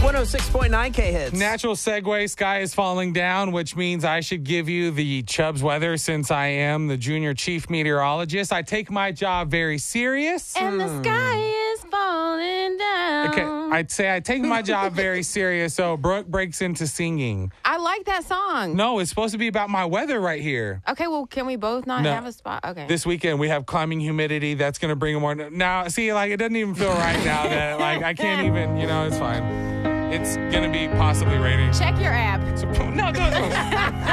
106.9 K-Hits. Natural segue, sky is falling down, which means I should give you the Chubbs weather since I am the junior chief meteorologist. I take my job very serious. And the sky is falling down. Okay, I'd say I take my job very serious, so Brooke breaks into singing. I like that song. No, it's supposed to be about my weather right here. Okay, well, can we both not No. have a spot? Okay. This weekend, we have climbing humidity. That's going to bring more. Now, see, like, it doesn't even feel right now that, like, I can't even, it's fine. It's going to be possibly raining. Check your app. No,